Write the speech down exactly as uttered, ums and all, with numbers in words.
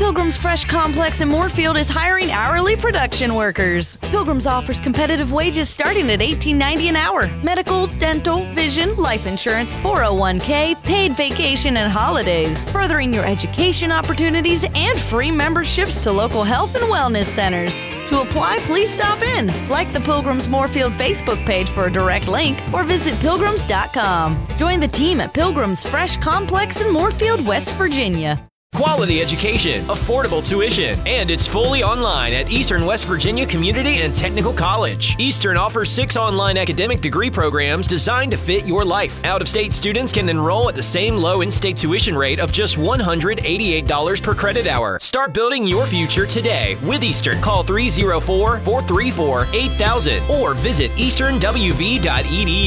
Pilgrim's Fresh Complex in Moorfield is hiring hourly production workers. Pilgrim's offers competitive wages starting at eighteen ninety an hour. Medical, dental, vision, life insurance, four oh one k, paid vacation, and holidays. Furthering your education opportunities and free memberships to local health and wellness centers. To apply, please stop in. Like the Pilgrim's Moorfield Facebook page for a direct link or visit pilgrims dot com. Join the team at Pilgrim's Fresh Complex in Moorfield, West Virginia. Quality education, affordable tuition, and it's fully online at Eastern West Virginia Community and Technical College. Eastern offers six online academic degree programs designed to fit your life. Out-of-state students can enroll at the same low in-state tuition rate of just one hundred eighty-eight dollars per credit hour. Start building your future today with Eastern. Call three oh four, four three four, eight thousand or visit eastern w v dot e d u.